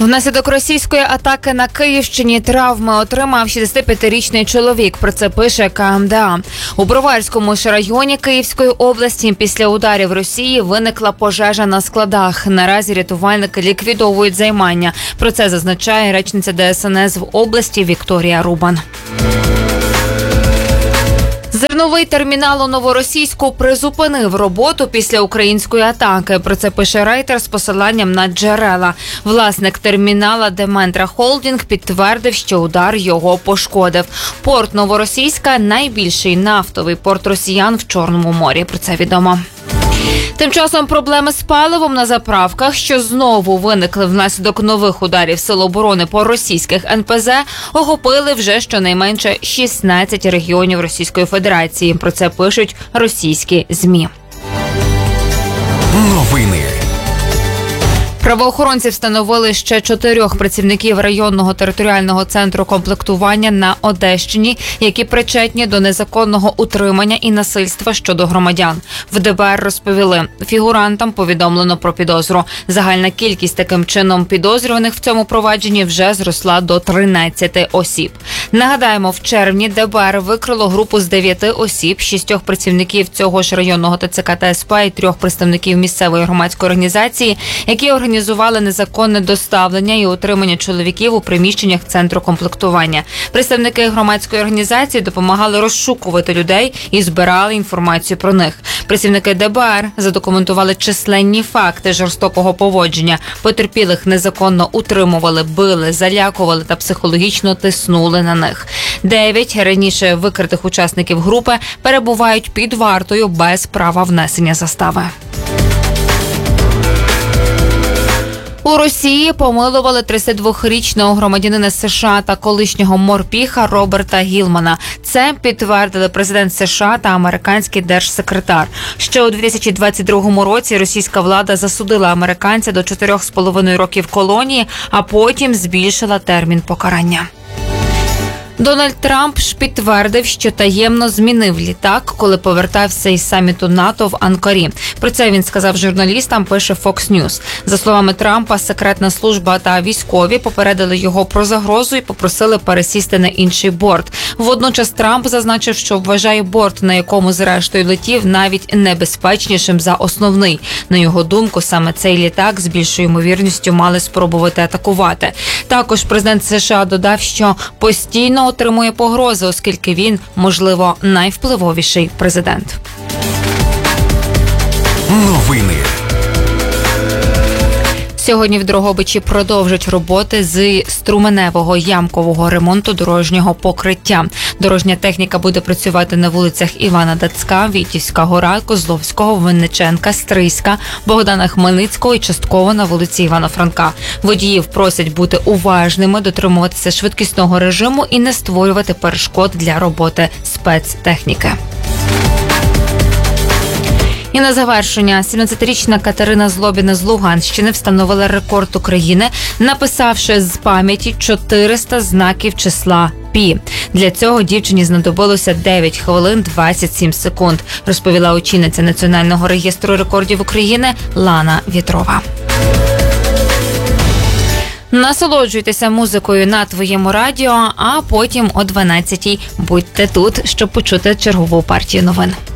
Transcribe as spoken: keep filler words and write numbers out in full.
Внаслідок російської атаки на Київщині травми отримав шістдесятип'ятирічний чоловік. Про це пише Ка Ем Де А. У Броварському ж районі Київської області після ударів Росії виникла пожежа на складах. Наразі рятувальники ліквідовують займання. Про це зазначає речниця Де Ес Ен Ес в області Вікторія Рубан. Зерновий термінал у Новоросійську призупинив роботу після української атаки. Про це пише Рейтер з посиланням на джерела. Власник термінала Дементра Холдінг підтвердив, що удар його пошкодив. Порт Новоросійська – найбільший нафтовий порт росіян в Чорному морі. Про це відомо. Тим часом проблеми з паливом на заправках, що знову виникли внаслідок нових ударів Сил оборони по російських Ен Пе Зе, охопили вже щонайменше шістнадцять регіонів Російської Федерації. Про це пишуть російські ЗМІ. Новини. Правоохоронці встановили ще чотирьох працівників районного територіального центру комплектування на Одещині, які причетні до незаконного утримання і насильства щодо громадян. В Де Бе Ер розповіли, фігурантам повідомлено про підозру. Загальна кількість таким чином підозрюваних в цьому провадженні вже зросла до тринадцяти осіб. Нагадаємо, в червні Де Бе Ер викрило групу з дев'яти осіб, шістьох працівників цього ж районного Те Це Ка та Ес Пе і трьох представників місцевої громадської організації, які організували Організували незаконне доставлення і утримання чоловіків у приміщеннях центру комплектування. Представники громадської організації допомагали розшукувати людей і збирали інформацію про них. Працівники Де Бе Ер задокументували численні факти жорстокого поводження. Потерпілих незаконно утримували, били, залякували та психологічно тиснули на них. Дев'ять раніше викритих учасників групи перебувають під вартою без права внесення застави. У Росії помилували тридцятидвохрічного громадянина США та колишнього морпіха Роберта Гілмана. Це підтвердили президент США та американський держсекретар. Ще у дві тисячі двадцять другому році російська влада засудила американця до чотирьох з половиною років колонії, а потім збільшила термін покарання. Дональд Трамп ж підтвердив, що таємно змінив літак, коли повертався із саміту НАТО в Анкарі. Про це він сказав журналістам, пише Фокс Ньюс. За словами Трампа, секретна служба та військові попередили його про загрозу і попросили пересісти на інший борт. Водночас Трамп зазначив, що вважає борт, на якому зрештою летів, навіть небезпечнішим за основний. На його думку, саме цей літак з більшою ймовірністю мали спробувати атакувати. Також президент США додав, що постійно отримує погрози, оскільки він, можливо, найвпливовіший президент. Новини. Сьогодні в Дрогобичі продовжать роботи з струменевого ямкового ремонту дорожнього покриття. Дорожня техніка буде працювати на вулицях Івана Дацька, Вітівська гора, Козловського, Винниченка, Стрийська, Богдана Хмельницького і частково на вулиці Івана Франка. Водіїв просять бути уважними, дотримуватися швидкісного режиму і не створювати перешкод для роботи спецтехніки. І на завершення, сімнадцятирічна Катерина Злобіна з Луганщини встановила рекорд України, написавши з пам'яті чотириста знаків числа Пі. Для цього дівчині знадобилося дев'ять хвилин двадцять сім секунд, розповіла очільниця Національного реєстру рекордів України Лана Вітрова. Насолоджуйтеся музикою на твоєму радіо, а потім о дванадцятій будьте тут, щоб почути чергову партію новин.